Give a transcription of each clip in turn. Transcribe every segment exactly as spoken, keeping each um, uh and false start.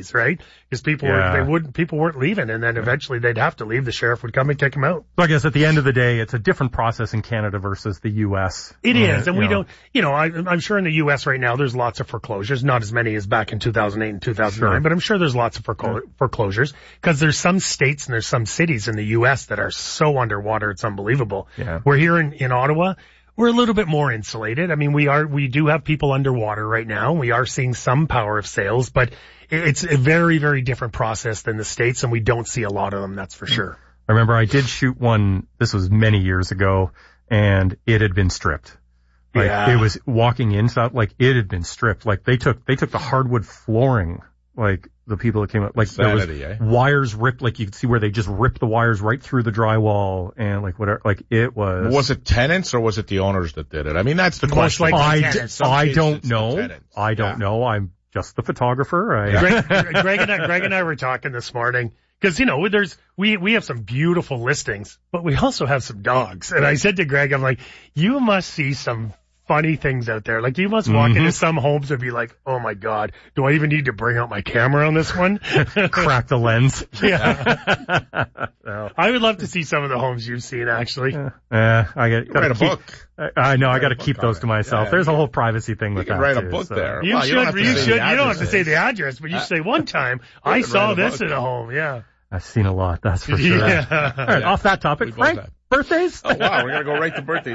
cities, right? Because people Yeah. were, they wouldn't, people weren't leaving, and then eventually they'd have to leave. The sheriff would come and kick them out. So I guess at the end of the day, it's a different process in Canada versus the U S. It Yeah, is, and you we know. don't, you know, I, I'm sure in the U S right now there's lots of foreclosures, not as many as back in two thousand eight and two thousand nine, Sure. but I'm sure there's lots of foreclo- foreclosures because there's some states and there's some cities in the U S that are so underwater, it's unbelievable. Yeah. We're here in, in Ottawa. We're a little bit more insulated. I mean, we are, we do have people underwater right now. We are seeing some power of sales, but it's a very, very different process than the States, and we don't see a lot of them, that's for sure. I remember I did shoot one, this was many years ago, and it had been stripped. Like, Yeah. it was walking inside, like, it had been stripped. Like, they took, they took the hardwood flooring, like, the people that came up, like, Sanity, there was eh? wires ripped, like, you could see where they just ripped the wires right through the drywall, and, like, whatever, like, it was. Was it tenants or was it the owners that did it? I mean, that's the Most question. likely I, tenants. d- Some I cases don't it's the know. tenants. I don't Yeah. know. I'm just the photographer. I, Greg, Greg and I, Greg and I were talking this morning because, you know, there's, we, we have some beautiful listings, but we also have some dogs. And I said to Greg, I'm like, you must see some funny things out there. Like, you must walk Mm-hmm. into some homes and be like, oh my God, do I even need to bring out my camera on this one? crack the lens. Yeah. No. I would love to see some of the homes you've seen, actually. Uh, I got, gotta Write a keep, book. I, I know, I Write gotta a book keep on those it. to myself. Yeah, There's a you- whole privacy thing with You can that write a too, book so. there. You Well, should, don't have to you say should, the you don't have to addresses. say the address, but you should say one time, I could saw write a this book. in a home, yeah. I've seen a lot, that's for sure. Yeah. All right, Yeah. off that topic, We both Frank, have. birthdays? Oh wow, we're gonna go right to birthday.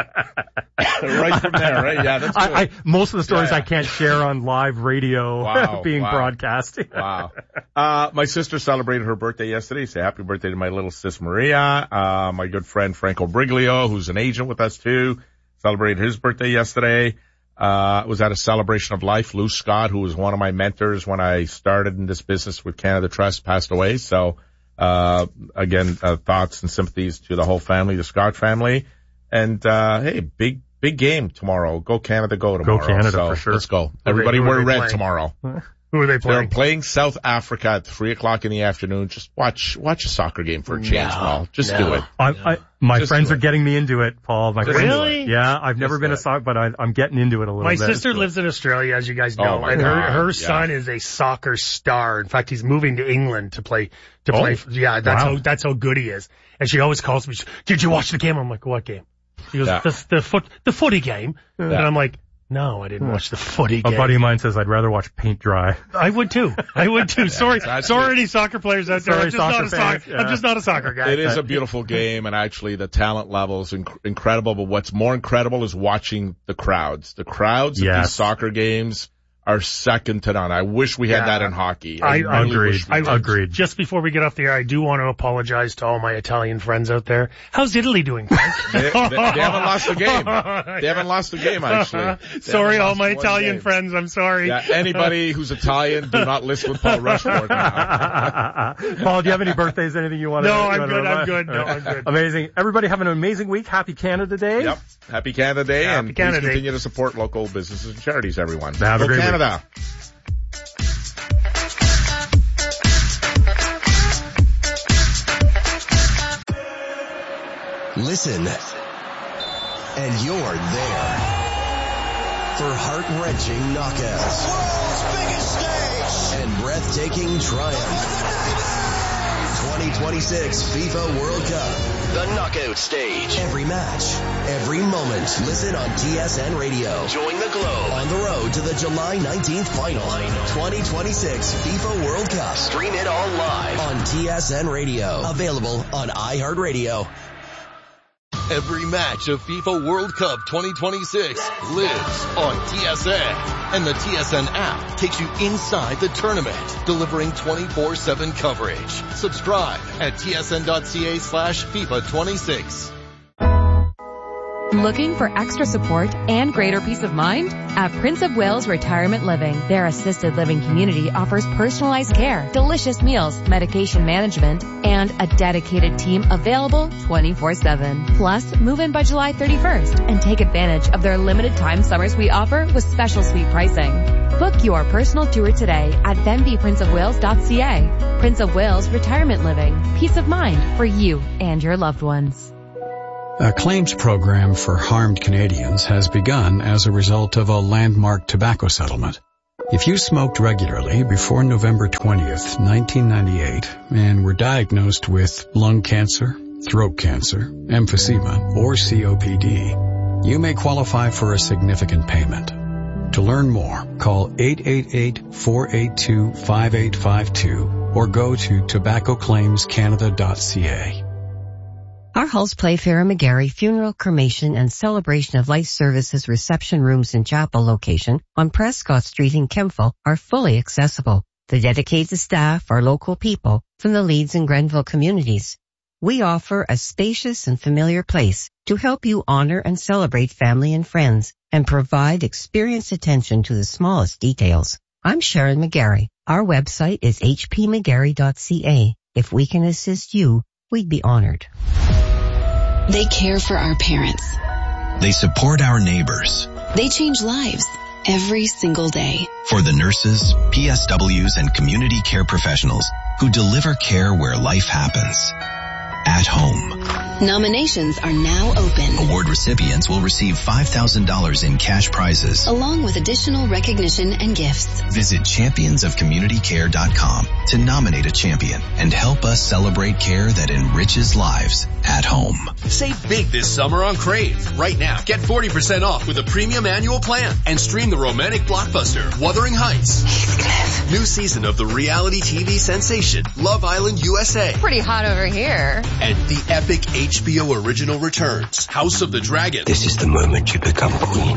right from there, right? Yeah, that's good. I, I, most of the stories Yeah, yeah. I can't share on live radio Wow, being wow. broadcast. Wow. Uh, my sister celebrated her birthday yesterday. Say happy birthday to my little sis Maria. Uh, my good friend Franco Briglio, who's an agent with us too, celebrated his birthday yesterday. Uh, was at a celebration of life. Lou Scott, who was one of my mentors when I started in this business with Canada Trust, passed away. So, uh, again, uh, thoughts and sympathies to the whole family, the Scott family. And, uh, hey, big, big game tomorrow. Go Canada, go tomorrow. Canada, so for sure. Let's go. Everybody who are wear they red playing? tomorrow. Who are they They're playing? playing South Africa at three o'clock in the afternoon. Just watch, watch a soccer game for a change, No, Paul. Just no. do it. I, I, my Just friends do are it. getting me into it, Paul. My Just friends, do Really? Yeah, I've never Just been do a it. soccer, but I, I'm getting into it a little My bit. sister lives in Australia, as you guys know, Oh, my and her God, her yeah. son is a soccer star. In fact, he's moving to England to play to Oh, play. Yeah, that's wow. how that's how good he is. And she always calls me. She, Did you watch the game? I'm like, what game? She goes, Yeah. the the foot the footy game. And Yeah. I'm like, no, I didn't watch the footy A game. buddy of mine says I'd rather watch paint dry. I would too. I would too. sorry, that's sorry, good. any soccer players out there. Sorry, I'm just not soccer a soccer. fans, yeah. I'm just not a soccer guy. It is a beautiful game, and actually the talent level is inc- incredible. But what's more incredible is watching the crowds. The crowds at Yes. these soccer games are second to none. I wish we had Yeah. that in hockey. I- really I agreed. wish we I did. agreed. Just before we get off the air, I do want to apologize to all my Italian friends out there. How's Italy doing, Frank? They, they- they haven't lost the game. They haven't lost the game, actually. They Sorry, haven't all lost my one Italian game. friends. I'm sorry. Yeah, anybody who's Italian, do not list with Paul Rushmore now. Paul, do you have any birthdays? Anything you want No, to? I'm good, I'm good. No, I'm good. Amazing. Everybody have an amazing week. Happy Canada Day. Yep. Happy Canada Day, Happy and Canada please Day. continue to support local businesses and charities, everyone. Have a Go great week. Canada. Listen, and you're there for heart-wrenching knockouts. World's biggest stage. And breathtaking triumph. twenty twenty-six FIFA World Cup. The knockout stage. Every match, every moment. Listen on T S N Radio. Join the globe on the road to the July nineteenth final. twenty twenty-six FIFA World Cup. Stream it all live on T S N Radio. Available on iHeartRadio. Every match of FIFA World Cup twenty twenty-six lives on T S N. And the T S N app takes you inside the tournament, delivering twenty-four seven coverage. Subscribe at tsn.ca slash FIFA 26. Looking for extra support and greater peace of mind? At Prince of Wales Retirement Living, their assisted living community offers personalized care, delicious meals, medication management, and a dedicated team available twenty-four seven. Plus, move in by July thirty-first and take advantage of their limited time summer suite offer with special suite pricing. Book your personal tour today at venby prince of wales dot c a. Prince of Wales Retirement Living. Peace of mind for you and your loved ones. A claims program for harmed Canadians has begun as a result of a landmark tobacco settlement. If you smoked regularly before November twentieth, nineteen ninety-eight, and were diagnosed with lung cancer, throat cancer, emphysema, or C O P D, you may qualify for a significant payment. To learn more, call eight eight eight, four eight two, five eight five two or go to tobacco claims canada dot c a. Our Halls Playfair and McGarry Funeral, Cremation, and Celebration of Life Services reception rooms and chapel location on Prescott Street in Kempville are fully accessible. The dedicated staff are local people from the Leeds and Grenville communities. We offer a spacious and familiar place to help you honor and celebrate family and friends and provide experienced attention to the smallest details. I'm Sharon McGarry. Our website is h p mcgarry dot c a. If we can assist you, we'd be honored. They care for our parents. They support our neighbors. They change lives every single day. For the nurses, P S Ws, and community care professionals who deliver care where life happens. At home. Nominations are now open. Award recipients will receive five thousand dollars in cash prizes, along with additional recognition and gifts. Visit champions of community care dot com to nominate a champion and help us celebrate care that enriches lives at home. Save big this summer on Crave. Right now, get forty percent off with a premium annual plan and stream the romantic blockbuster Wuthering Heights. Heathcliff. New season of the reality T V sensation Love Island U S A. Pretty hot over here. And the epic H B O original returns, House of the Dragon. This is the moment you become queen.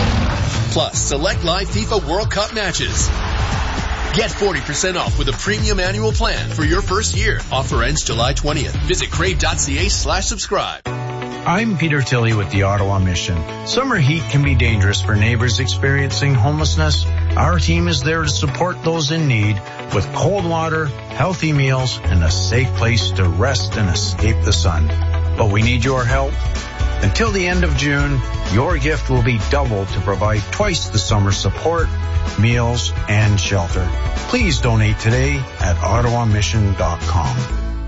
Plus, select live FIFA World Cup matches. Get forty percent off with a premium annual plan for your first year. Offer ends July twentieth. Visit crave dot c a slash subscribe. I'm Peter Tilley with the Ottawa Mission. Summer heat can be dangerous for neighbors experiencing homelessness. Our team is there to support those in need with cold water, healthy meals, and a safe place to rest and escape the sun. But we need your help. Until the end of June, your gift will be doubled to provide twice the summer support, meals, and shelter. Please donate today at ottawa mission dot com.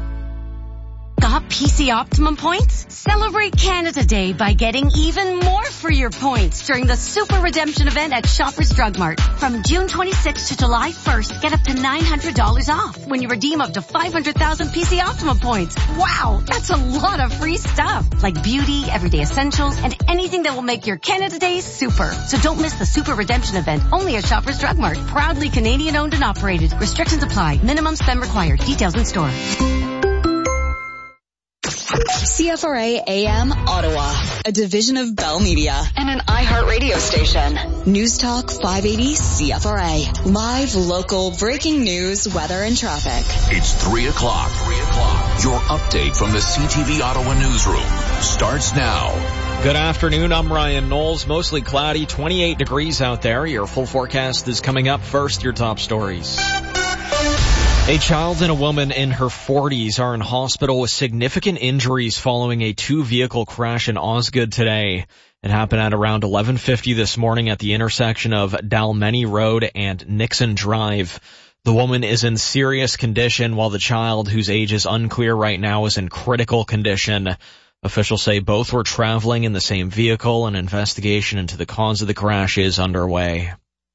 Got P C Optimum points? Celebrate Canada Day by getting even more for your points during the Super Redemption event at Shoppers Drug Mart. From June twenty-sixth to July first, get up to nine hundred dollars off when you redeem up to five hundred thousand P C Optimum points. Wow, that's a lot of free stuff, like beauty, everyday essentials, and anything that will make your Canada Day super. So don't miss the Super Redemption event, only at Shoppers Drug Mart. Proudly Canadian owned and operated. Restrictions apply. Minimum spend required. Details in store. C F R A A M Ottawa, a division of Bell Media and an iHeartRadio station. News Talk five eighty C F R A. Live, local, breaking news, weather, and traffic. It's three o'clock. Three o'clock. Your update from the C T V Ottawa newsroom starts now. Good afternoon. I'm Ryan Knowles. Mostly cloudy, twenty-eight degrees out there. Your full forecast is coming up. First, your top stories. A child and a woman in her forties are in hospital with significant injuries following a two-vehicle crash in Osgood today. It happened at around eleven fifty this morning at the intersection of Dalmeny Road and Nixon Drive. The woman is in serious condition while the child, whose age is unclear right now, is in critical condition. Officials say both were traveling in the same vehicle. An investigation into the cause of the crash is underway.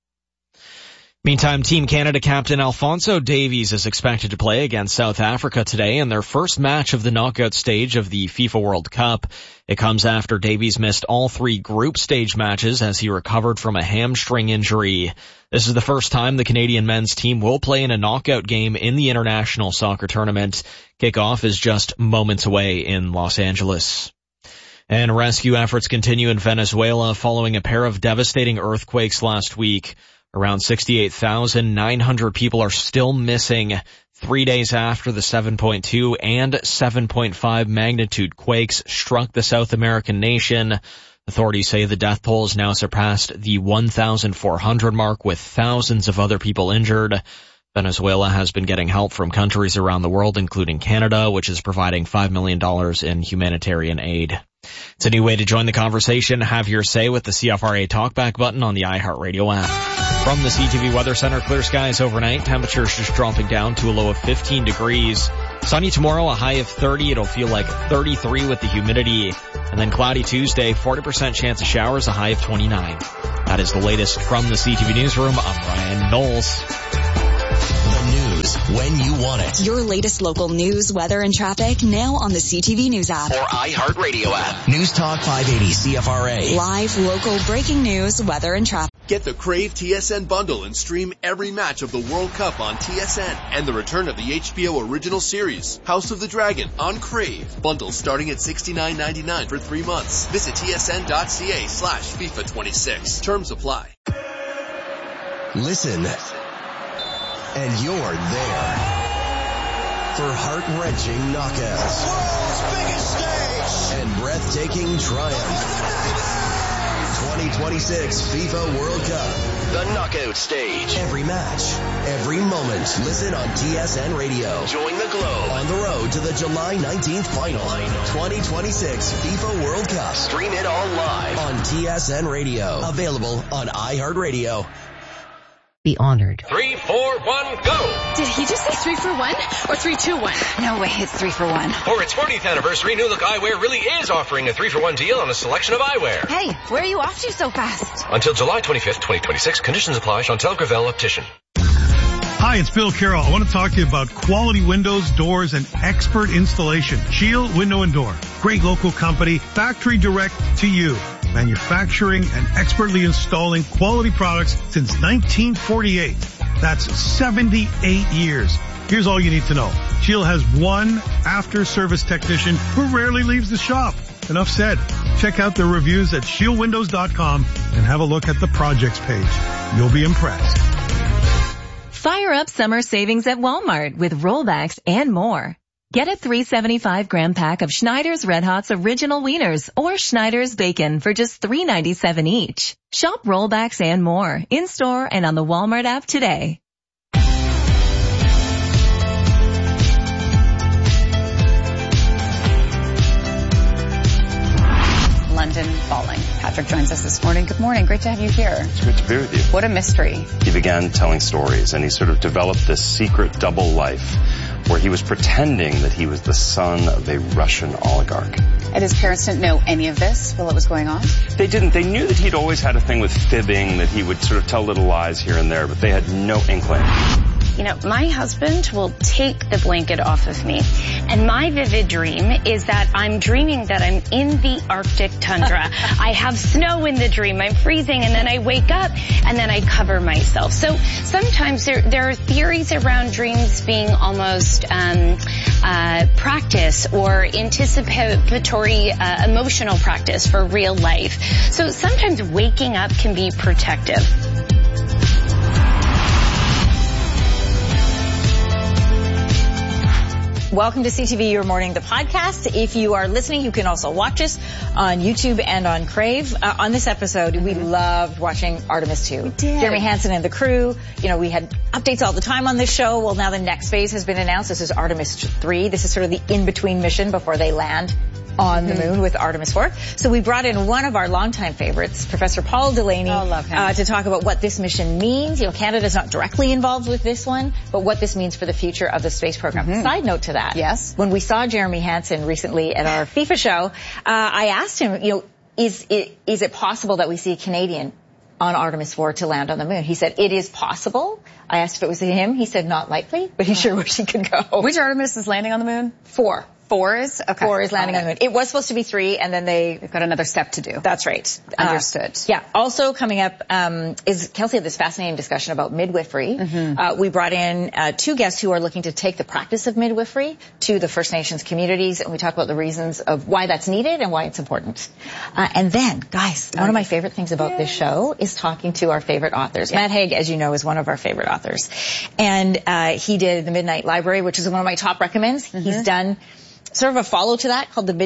Meantime, Team Canada captain Alphonso Davies is expected to play against South Africa today in their first match of the knockout stage of the FIFA World Cup. It comes after Davies missed all three group stage matches as he recovered from a hamstring injury. This is the first time the Canadian men's team will play in a knockout game in the international soccer tournament. Kickoff is just moments away in Los Angeles. And rescue efforts continue in Venezuela following a pair of devastating earthquakes last week. Around sixty-eight thousand nine hundred people are still missing three days after the seven point two and seven point five magnitude quakes struck the South American nation. Authorities say the death toll has now surpassed the one thousand four hundred mark, with thousands of other people injured. Venezuela has been getting help from countries around the world, including Canada, which is providing five million dollars in humanitarian aid. It's a new way to join the conversation. Have your say with the C F R A Talkback button on the iHeartRadio app. From the C T V Weather Center, clear skies overnight. Temperatures just dropping down to a low of fifteen degrees. Sunny tomorrow, a high of thirty. It'll feel like thirty-three with the humidity. And then cloudy Tuesday, forty percent chance of showers, a high of twenty-nine. That is the latest from the C T V Newsroom. I'm Ryan Knowles. The news when you want it. Your latest local news, weather, and traffic now on the C T V News app. Or iHeartRadio app. News Talk five eighty C F R A. Live, local, breaking news, weather, and traffic. Get the Crave T S N bundle and stream every match of the World Cup on T S N and the return of the H B O original series, House of the Dragon, on Crave. Bundles starting at sixty-nine ninety-nine for three months. Visit tsn.ca slash FIFA twenty-six. Terms apply. Listen, and you're there for heart-wrenching knockouts. The world's biggest stage. And breathtaking triumph. twenty twenty-six FIFA World Cup. The knockout stage. Every match, every moment. Listen on T S N Radio. Join the Globe on the road to the July nineteenth final. twenty twenty-six FIFA World Cup. Stream it all live on T S N Radio. Available on iHeartRadio. Be honored. Three, four, one, go! Did he just say three for one or three, two, one? No way, it's three for one. For its fortieth anniversary, New Look Eyewear really is offering a three for one deal on a selection of eyewear. Hey, where are you off to so fast? Until July twenty-fifth, twenty twenty-six. Conditions apply. Chantel Gravel, Optician. Hi, it's Bill Carroll. I want to talk to you about quality windows, doors, and expert installation. Shield Window and Door. Great local company, factory direct to you. Manufacturing and expertly installing quality products since nineteen forty-eight. That's seventy-eight years. Here's all you need to know. Shield has one after-service technician who rarely leaves the shop. Enough said. Check out the reviews at shield windows dot com and have a look at the projects page. You'll be impressed. Fire up summer savings at Walmart with rollbacks and more. Get a three seventy-five gram pack of Schneider's Red Hot's Original Wieners or Schneider's Bacon for just three ninety-seven each. Shop rollbacks and more in-store and on the Walmart app today. London falling. Patrick joins us this morning. Good morning. Great to have you here. It's great to be with you. What a mystery. He began telling stories, and he sort of developed this secret double life where he was pretending that he was the son of a Russian oligarch. And his parents didn't know any of this while it was going on? They didn't. They knew that he'd always had a thing with fibbing, that he would sort of tell little lies here and there, but they had no inkling. You know, my husband will take the blanket off of me. And my vivid dream is that I'm dreaming that I'm in the Arctic tundra. I have snow in the dream. I'm freezing, and then I wake up, and then I cover myself. So sometimes there, there are theories around dreams being almost um, uh, practice or anticipatory uh, emotional practice for real life. So sometimes waking up can be protective. Welcome to C T V Your Morning, the podcast. If you are listening, you can also watch us on YouTube and on Crave. Uh, on this episode, we loved watching Artemis two. We did. Jeremy Hansen and the crew. You know, we had updates all the time on this show. Well, now the next phase has been announced. This is Artemis three. This is sort of the in-between mission before they land on the moon with Artemis four. So we brought in one of our longtime favorites, Professor Paul Delaney, oh, love him. Uh, to talk about what this mission means. You know, Canada's not directly involved with this one, but what this means for the future of the space program. Mm-hmm. Side note to that. Yes. When we saw Jeremy Hansen recently at our FIFA show, uh, I asked him, you know, is it, is it possible that we see a Canadian on Artemis four to land on the moon? He said, it is possible. I asked if it was him. He said, not likely, but he sure wished he could go. Which Artemis is landing on the moon? Four. Four is? Okay. Four is landing on the moon. It was supposed to be three, and then they... They've got another step to do. That's right. Understood. Uh, yeah. Also coming up um, is, Kelsey had this fascinating discussion about midwifery. Mm-hmm. Uh, we brought in uh, two guests who are looking to take the practice of midwifery to the First Nations communities, and we talk about the reasons of why that's needed and why it's important. Uh, and then, guys, one of my favorite things about yes. this show is talking to our favorite authors. Yeah. Matt Haig, as you know, is one of our favorite authors. And uh, he did The Midnight Library, which is one of my top recommends. Mm-hmm. He's done sort of a follow to that called The Midnight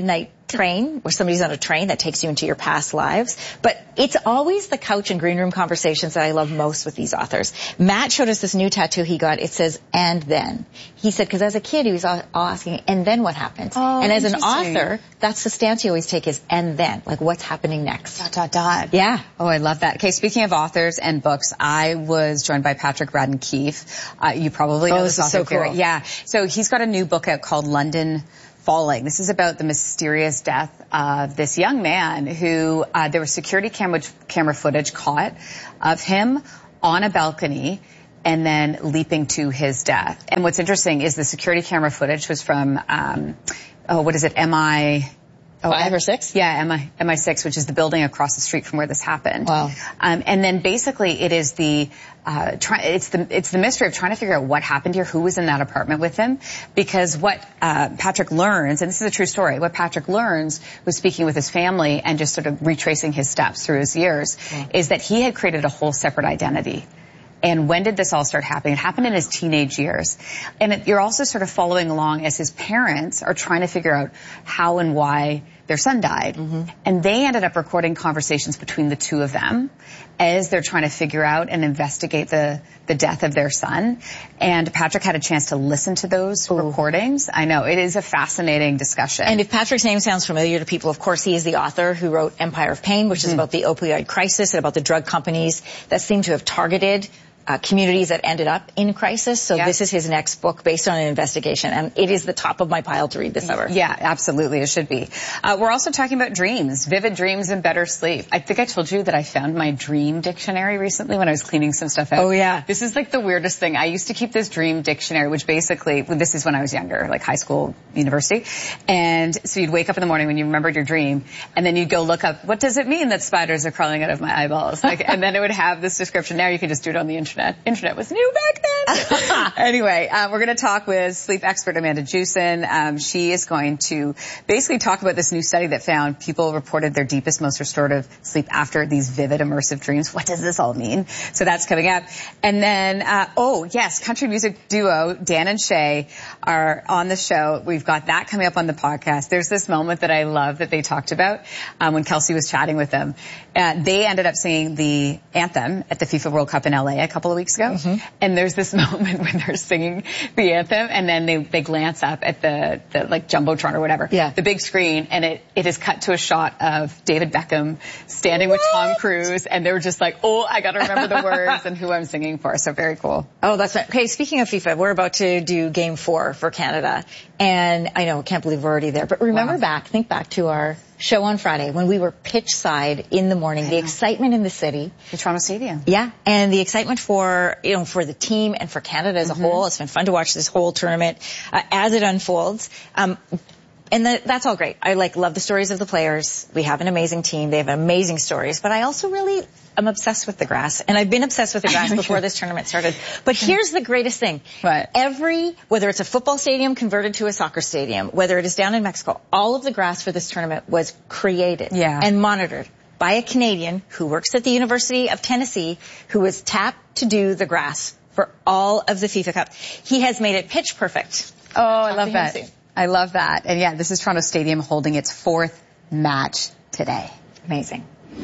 train, where somebody's on a train that takes you into your past lives. But it's always the couch and green room conversations that I love most with these authors. Matt showed us this new tattoo he got. It says, and then. He said, because as a kid, he was all asking, and then what happens? Oh, and as an author, that's the stance you always take is, and then. Like, what's happening next? Dot, dot, dot. Yeah. Oh, I love that. Okay, speaking of authors and books, I was joined by Patrick Radden Keefe. Uh, you probably know oh, this, this is so cool. Yeah. So he's got a new book out called London Falling. This is about the mysterious death of this young man who uh, there was security camera camera footage caught of him on a balcony and then leaping to his death. And what's interesting is the security camera footage was from um, oh, what is it? M I Oh, Five or six? Yeah, M I M I six, which is the building across the street from where this happened. Wow. Um, and then basically it is the, uh, try, it's the, it's the mystery of trying to figure out what happened here, who was in that apartment with him. Because what, uh, Patrick learns, and this is a true story, what Patrick learns was speaking with his family and just sort of retracing his steps through his years, wow. is that he had created a whole separate identity. And when did this all start happening? It happened in his teenage years. And it, you're also sort of following along as his parents are trying to figure out how and why their son died. Mm-hmm. And they ended up recording conversations between the two of them as they're trying to figure out and investigate the, the death of their son. And Patrick had a chance to listen to those Ooh. recordings. I know, it is a fascinating discussion. And if Patrick's name sounds familiar to people, of course, he is the author who wrote Empire of Pain, which mm-hmm. is about the opioid crisis and about the drug companies that seem to have targeted Uh, communities that ended up in crisis. So yep. this is his next book based on an investigation, and it is the top of my pile to read this summer. Yeah, absolutely. It should be. Uh, we're also talking about dreams, vivid dreams and better sleep. I think I told you that I found my dream dictionary recently when I was cleaning some stuff out. Oh, yeah. This is like the weirdest thing. I used to keep this dream dictionary, which basically, well, this is when I was younger, like high school, university. And so you'd wake up in the morning when you remembered your dream, and then you'd go look up, what does it mean that spiders are crawling out of my eyeballs? Like, and then it would have this description. Now you can just do it on the internet. Internet was new back then. Anyway, uh, we're going to talk with sleep expert Amanda Jewson. Um, she is going to basically talk about this new study that found people reported their deepest, most restorative sleep after these vivid, immersive dreams. What does this all mean? So that's coming up. And then, uh, oh, yes, country music duo Dan and Shay are on the show. We've got that coming up on the podcast. There's this moment that I love that they talked about um, when Kelsey was chatting with them. Uh, they ended up singing the anthem at the FIFA World Cup in L A a couple of weeks ago. Mm-hmm. And there's this moment when they're singing the anthem and then they, they glance up at the, the like Jumbotron or whatever, yeah. the big screen, and it, it is cut to a shot of David Beckham standing what? with Tom Cruise, and they were just like, oh, I gotta remember the words and who I'm singing for. So very cool. Oh, that's right. Okay, speaking of FIFA, we're about to do game four for Canada. And I know, can't believe we're already there, but remember wow. back, think back to our show on Friday when we were pitch side in the morning, the excitement in the city. The Toronto Stadium. Yeah, and the excitement for, you know, for the team and for Canada as mm-hmm. a whole. It's been fun to watch this whole tournament uh, as it unfolds. Um, and the, that's all great. I like love the stories of the players. We have an amazing team. They have amazing stories, but I also really I'm obsessed with the grass, and I've been obsessed with the grass before this tournament started. But here's the greatest thing. What? Every, whether it's a football stadium converted to a soccer stadium, whether it is down in Mexico, all of the grass for this tournament was created yeah. and monitored by a Canadian who works at the University of Tennessee, who was tapped to do the grass for all of the FIFA Cup. He has made it pitch perfect. Oh, I love that. Soon. I love that. And yeah, this is Toronto Stadium holding its fourth match today. Amazing.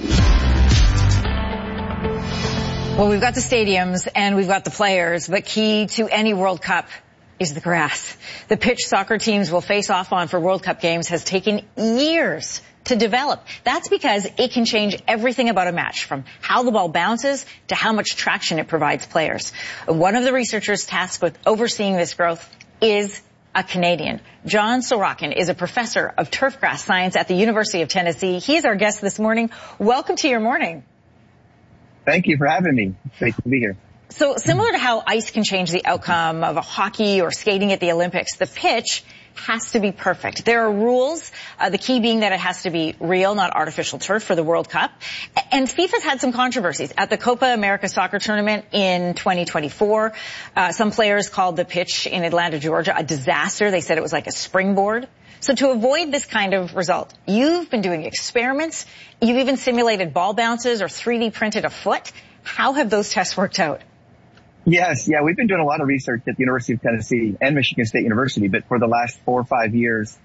Well, we've got the stadiums and we've got the players, but key to any World Cup is the grass. The pitch soccer teams will face off on for World Cup games has taken years to develop. That's because it can change everything about a match, from how the ball bounces to how much traction it provides players. One of the researchers tasked with overseeing this growth is a Canadian. John Sorokin is a professor of turfgrass science at the University of Tennessee. He's our guest this morning. Welcome to your morning. Thank you for having me. Great to be here. So similar to how ice can change the outcome of a hockey or skating at the Olympics, the pitch has to be perfect. There are rules, uh, the key being that it has to be real, not artificial turf for the World Cup. And FIFA's had some controversies. At the Copa America soccer tournament in twenty twenty-four, uh, some players called the pitch in Atlanta, Georgia, a disaster. They said it was like a springboard. So to avoid this kind of result, you've been doing experiments. You've even simulated ball bounces or three D printed a foot. How have those tests worked out? Yes, yeah, we've been doing a lot of research at the University of Tennessee and Michigan State University, but for the last four or five years,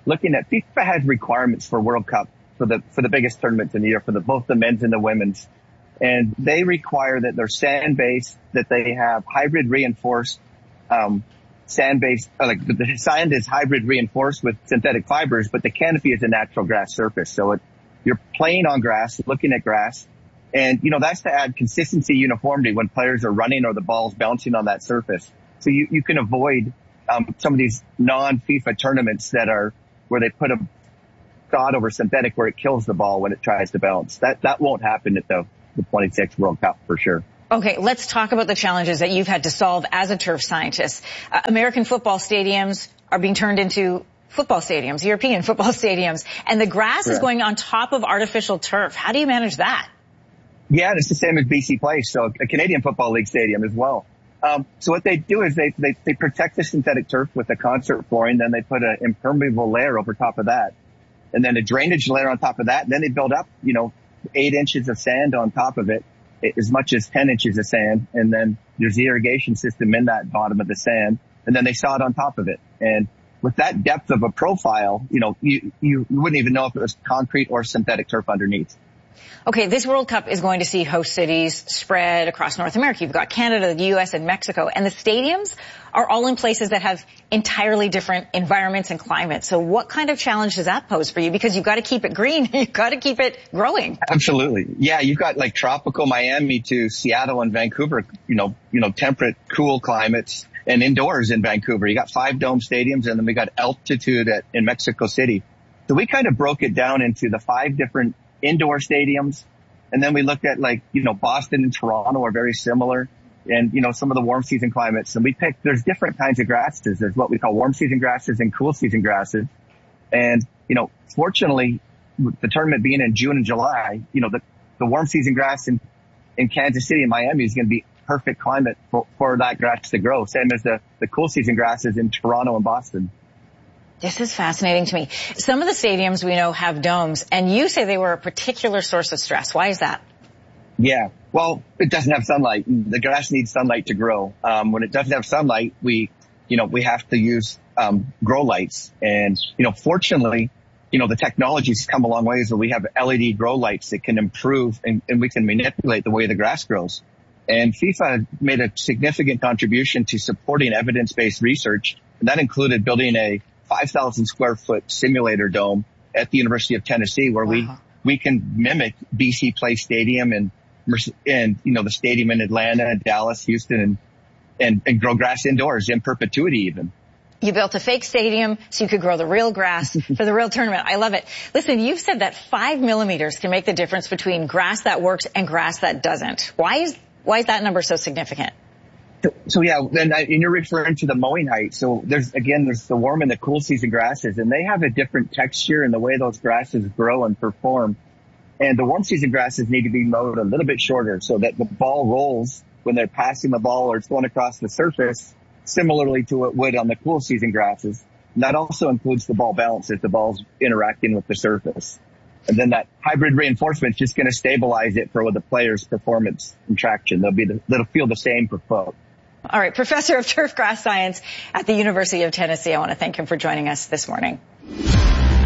looking at FIFA has requirements for World Cup for the for the biggest tournaments in the year for the both the men's and the women's, and they require that they're sand based, that they have hybrid reinforced um, sand based, uh, like the sand is hybrid reinforced with synthetic fibers, but the canopy is a natural grass surface. So it, you're playing on grass, looking at grass, and you know that's to add consistency, uniformity when players are running or the ball's bouncing on that surface. So you you can avoid um, some of these non-FIFA tournaments that are where they put a thought over synthetic where it kills the ball when it tries to bounce. That that won't happen at the, the twenty-six World Cup for sure. Okay, let's talk about the challenges that you've had to solve as a turf scientist. Uh, American football stadiums are being turned into football stadiums, European football stadiums, and the grass Correct. Is going on top of artificial turf. How do you manage that? Yeah, it's the same as B C Place, so a Canadian Football League stadium as well. Um, so what they do is they, they, they protect the synthetic turf with a concert flooring, then they put an impermeable layer over top of that, and then a drainage layer on top of that, and then they build up, you know, eight inches of sand on top of it, as much as ten inches of sand, and then there's the irrigation system in that bottom of the sand, and then they sod on top of it. And with that depth of a profile, you know, you, you wouldn't even know if it was concrete or synthetic turf underneath. Okay, this World Cup is going to see host cities spread across North America. You've got Canada, the U S, and Mexico, and the stadiums are all in places that have entirely different environments and climates. So what kind of challenge does that pose for you? Because you've got to keep it green. You've got to keep it growing. Absolutely. Yeah, you've got like tropical Miami to Seattle and Vancouver, you know, you know, temperate, cool climates, and indoors in Vancouver. You got five dome stadiums, and then we got altitude at, in Mexico City. So we kind of broke it down into the five different indoor stadiums. And then we looked at like, you know, Boston and Toronto are very similar, and, you know, some of the warm season climates. And we picked, there's different kinds of grasses. There's what we call warm season grasses and cool season grasses. And, you know, fortunately, with the tournament being in June and July, you know, the, the warm season grass in, in Kansas City and Miami is going to be perfect climate for, for that grass to grow. Same as the, the cool season grasses in Toronto and Boston. This is fascinating to me. Some of the stadiums we know have domes, and you say they were a particular source of stress. Why is that? Yeah, well, it doesn't have sunlight. The grass needs sunlight to grow. Um, when it doesn't have sunlight, we, you know, we have to use um, grow lights. And, you know, fortunately, you know, the technology's come a long ways where we have L E D grow lights that can improve and, and we can manipulate the way the grass grows. And FIFA made a significant contribution to supporting evidence-based research, and that included building a five thousand square foot simulator dome at the University of Tennessee where wow. we, we can mimic B C Place Stadium and, and, you know, the stadium in Atlanta, Dallas, Houston, and, and, and grow grass indoors in perpetuity even. You built a fake stadium so you could grow the real grass for the real tournament. I love it. Listen, you've said that five millimeters can make the difference between grass that works and grass that doesn't. Why is, why is that number so significant? So, so yeah, and, I, and you're referring to the mowing height. So there's, again, there's the warm and the cool season grasses, and they have a different texture in the way those grasses grow and perform. And the warm season grasses need to be mowed a little bit shorter so that the ball rolls when they're passing the ball or it's going across the surface, similarly to what it would on the cool season grasses. And that also includes the ball bounce as the ball's interacting with the surface. And then that hybrid reinforcement is just going to stabilize it for the player's performance and traction. They'll be the, they'll feel the same per foot. All right, Professor of Turf Grass Science at the University of Tennessee. I want to thank him for joining us this morning.